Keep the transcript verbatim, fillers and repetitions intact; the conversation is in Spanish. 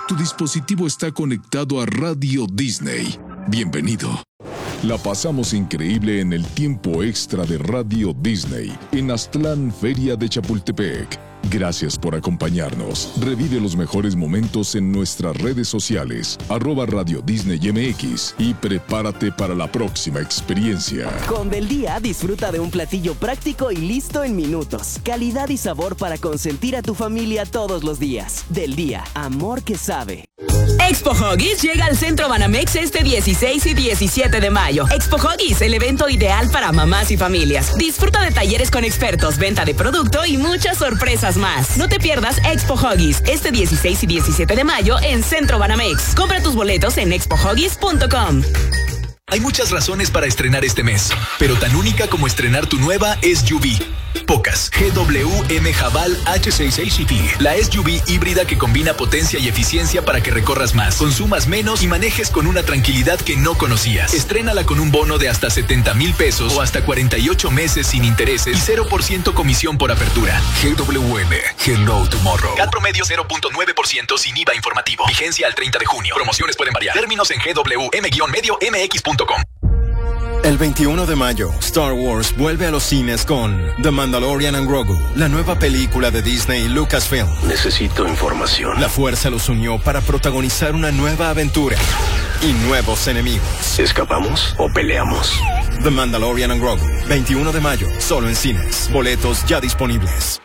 Tu dispositivo está conectado a Radio Disney. Bienvenido. La pasamos increíble en el tiempo extra de Radio Disney en Aztlán, Feria de Chapultepec. Gracias por acompañarnos. Revive los mejores momentos en nuestras redes sociales, arroba Radio Disney M X, y prepárate para la próxima experiencia. Con Del Día, disfruta de un platillo práctico y listo en minutos. Calidad y sabor para consentir a tu familia todos los días. Del Día, amor que sabe. Expo Huggies llega al Centro Banamex este dieciséis y diecisiete de mayo. Expo Huggies, el evento ideal para mamás y familias. Disfruta de talleres con expertos, venta de producto y muchas sorpresas más. No te pierdas Expo Huggies este dieciséis y diecisiete de mayo en Centro Banamex. Compra tus boletos en expo huggies punto com. Hay muchas razones para estrenar este mes, pero tan única como estrenar tu nueva S U V. Pocas. G W M Haval H seis seis C T. La S U V híbrida que combina potencia y eficiencia para que recorras más, consumas menos y manejes con una tranquilidad que no conocías. Estrénala con un bono de hasta setenta mil pesos o hasta cuarenta y ocho meses sin intereses y cero por ciento comisión por apertura. G W M. Hello Tomorrow. C A T promedio cero punto nueve por ciento sin I V A informativo. Vigencia al treinta de junio. Promociones pueden variar. Términos en G W M-medio M X punto com. El veintiuno de mayo, Star Wars vuelve a los cines con The Mandalorian and Grogu, la nueva película de Disney y Lucasfilm. Necesito información. La fuerza los unió para protagonizar una nueva aventura y nuevos enemigos. ¿Escapamos o peleamos? The Mandalorian and Grogu, veintiuno de mayo, solo en cines. Boletos ya disponibles.